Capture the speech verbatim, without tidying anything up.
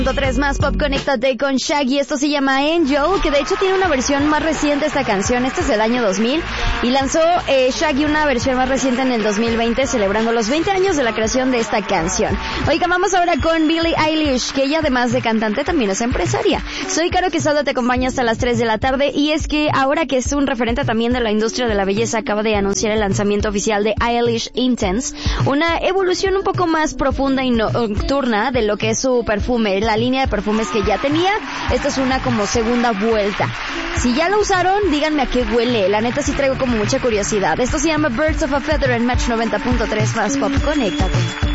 tres más Pop, conéctate con Shaggy. Esto se llama Angel, que de hecho tiene una versión más reciente esta canción. Esta es del año dos mil y lanzó eh, Shaggy una versión más reciente en el dos mil veinte, celebrando los veinte años de la creación de esta canción. Oiga, vamos ahora con Billie Eilish, que ella además de cantante también es empresaria. Soy Caro Quesada, te acompaño hasta las tres de la tarde, y es que ahora que es un referente también de la industria de la belleza, acaba de anunciar el lanzamiento oficial de Eilish Intense, una evolución un poco más profunda y nocturna de lo que es su perfume, la línea de perfumes que ya tenía. Esta es una como segunda vuelta. Si ya lo usaron, díganme a qué huele. La neta sí traigo como mucha curiosidad. Esto se llama Birds of a Feather en Match noventa punto tres más Pop. Conéctate.